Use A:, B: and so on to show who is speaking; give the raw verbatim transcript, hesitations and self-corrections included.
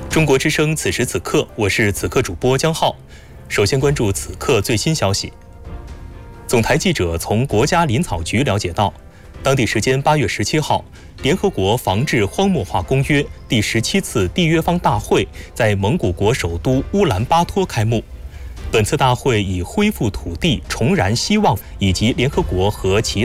A: 中国之声此时此刻，我是此刻主播江浩。首先关注此刻最新消息。总台记者从国家林草局了解到，当地时间八月十七号，联合国防治荒漠化公约第十七次缔约方大会在蒙古国首都乌兰巴托开幕。本次大会以恢复土地、重燃希望以及联合国和其